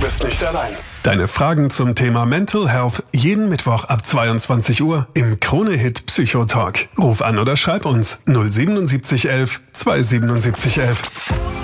bist nicht allein. Deine Fragen zum Thema Mental Health jeden Mittwoch ab 22 Uhr im Krone-Hit Psychotalk. Ruf an oder schreib uns 07711 27711.